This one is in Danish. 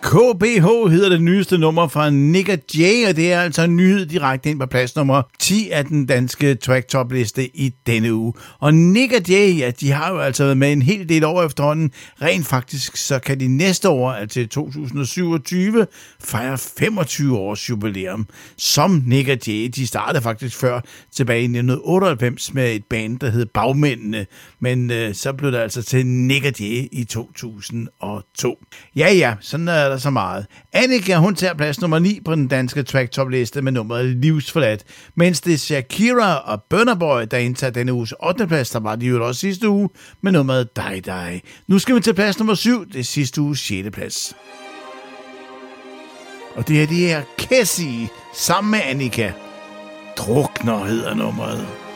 KBH hedder det nyeste nummer fra Nik & Jay, og det er altså en nyhed direkte ind på plads nummer 10 af den danske track-top-liste i denne uge. Og Nik & Jay, ja, de har jo altså været med en hel del år efterhånden. Rent faktisk, så kan de næste år, altså 2027, fejre 25 års jubilæum. Som Nik & Jay, de startede faktisk før tilbage i 1998 med et band, der hed Bagmændene, men så blev det altså til Nik & Jay i 2002. Ja, sådan er der så meget. Annika, hun tager plads nummer 9 på den danske track-top-liste med nummeret Livsforladt, mens det er Shakira og Burna Boy, der indtager denne uges 8. plads, der var de jo også sidste uge, med nummeret Die. Nu skal vi til plads nummer 7, det er sidste uges 6. plads. Og det er Cassie sammen med Annika. Drukner hedder nummeret.